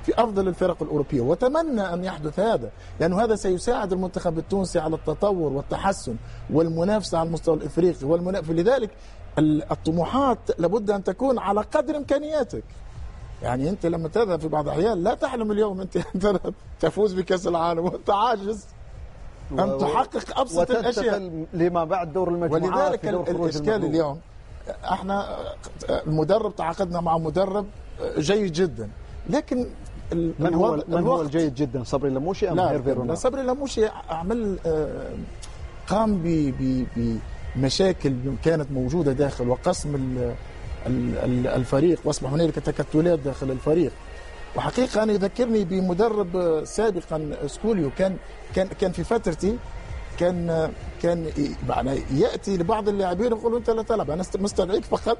في أفضل الفرق الأوروبية، وأتمنى أن يحدث هذا، لأنه هذا سيساعد المنتخب التونسي على التطور والتحسن والمنافسة على المستوى الإفريقي لذلك الطموحات لابد أن تكون على قدر إمكانياتك. يعني أنت لما تذهب في بعض الأحيان لا تحلم اليوم أنت تفوز بكأس العالم وأنت عاجز أن تحقق أبسط الأشياء لما بعد دور المجموعات. ولذلك الإشكال اليوم احنا المدرب تعاقدنا مع مدرب جيد جدا، لكن من هو الجيد جدا؟ صبري اللموشي أم هيرفي رونار؟ لا، صبري اللموشي عمل قام بمشاكل كانت موجودة داخل وقسم الفريق واصبح هنالك تكتلات داخل الفريق. وحقيقة أنا يذكرني بمدرب سابقا سكوليو كان في فترتي كان يعني يأتي لبعض اللاعبين يقول أنت لا تلعب، أنا مستدعيك فقط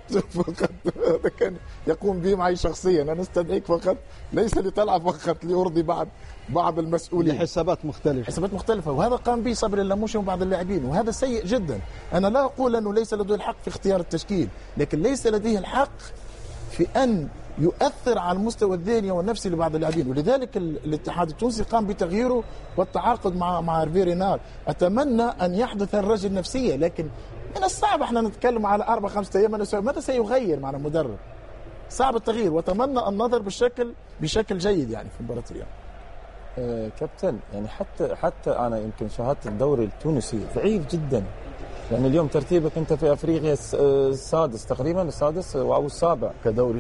هذا كان يقوم به معي شخصيا، أنا استدعيك فقط ليس لتلعب فقط ليرضي بعض المسؤولين، حسابات مختلفة. وهذا قام به صبري اللموشي وبعض اللاعبين، وهذا سيء جدا. أنا لا أقول أنه ليس لديه الحق في اختيار التشكيل، لكن ليس لديه الحق في أن يؤثر على المستوى الذهني والنفسي لبعض اللاعبين. ولذلك الاتحاد التونسي قام بتغييره والتعاقد مع هيرفي رونار. أتمنى أن يحدث الرجل نفسية، لكن من الصعب احنا نتكلم على 4-5 أيام ماذا سيغير مع المدرب؟ صعب التغيير، وأتمنى النظر بشكل جيد يعني في مباراة اليوم. كابتن، يعني حتى أنا يمكن شاهدت الدوري التونسي ضعيف جدا. يعني اليوم ترتيبك أنت في أفريقيا السادس تقريبا، السادس أو السابع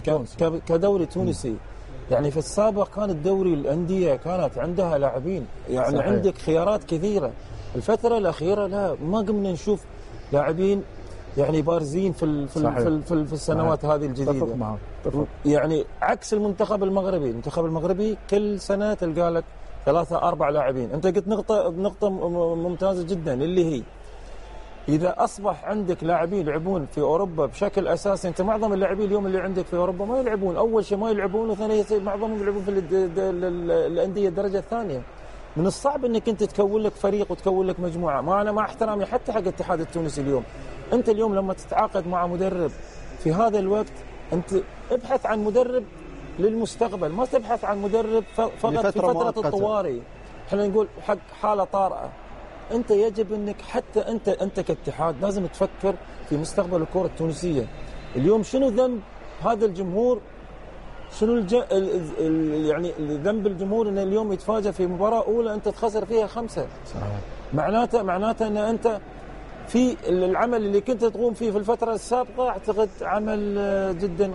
كدوري تونسي. يعني في السابق كان الدوري الأندية كانت عندها لاعبين، يعني صحيح. عندك خيارات كثيرة. الفترة الأخيرة لا، ما قمنا نشوف لاعبين يعني بارزين في السنوات هذه الجديدة. تفق. يعني عكس المنتخب المغربي كل سنة تلقى لك 3-4 لاعبين. أنت قلت نقطة ممتازة جدا، اللي هي إذا أصبح عندك لاعبين يلعبون في أوروبا بشكل أساسي. أنت معظم اللاعبين اليوم اللي عندك في أوروبا ما يلعبون، أول شيء ما يلعبون، وثانيا معظمهم يلعبون في الأندية الدرجة الثانية. من الصعب أنك أنت تكون لك فريق وتكون لك مجموعة. ما أنا مع احترامي حتى حق الاتحاد التونسي اليوم، أنت اليوم لما تتعاقد مع مدرب في هذا الوقت أنت ابحث عن مدرب للمستقبل، ما تبحث عن مدرب فقط في فترة الطوارئ. احنا نقول حق حالة طارئة. أنت يجب أنك حتى أنت كاتحاد لازم تفكر في مستقبل الكرة التونسية. اليوم شنو ذنب هذا الجمهور؟ شنو يعني ذنب الجمهور أن اليوم يتفاجأ في مباراة أولى أنت تخسر فيها 5؟ صحيح. معناته أن أنت في العمل اللي كنت تقوم فيه في الفترة السابقة أعتقد عمل جدا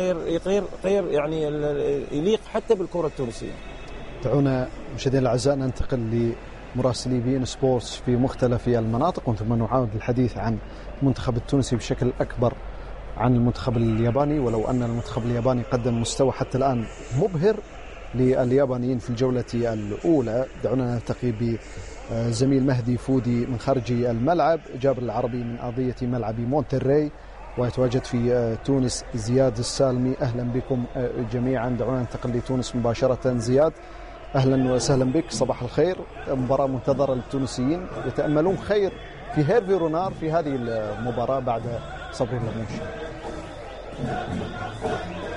غير يعني يليق حتى بالكرة التونسية. دعونا مشاهدينا الأعزاء ننتقل مراسلي بي إن سبورتس في مختلف المناطق، ثم نعاود الحديث عن المنتخب التونسي بشكل أكبر عن المنتخب الياباني. ولو أن المنتخب الياباني قدم مستوى حتى الآن مبهر لليابانيين في الجولة الأولى، دعونا نلتقي بزميل مهدي فودي من خارج الملعب، جابر العربي من أرضية ملعب مونتري، ويتواجد في تونس زياد السالمي. أهلا بكم جميعا. دعونا ننتقل لتونس مباشرة. زياد، أهلا وسهلا بك، صباح الخير. مباراة منتظرة للتونسيين، يتأملون خير في هيرفي رونار في هذه المباراة بعد صبري اللموشي.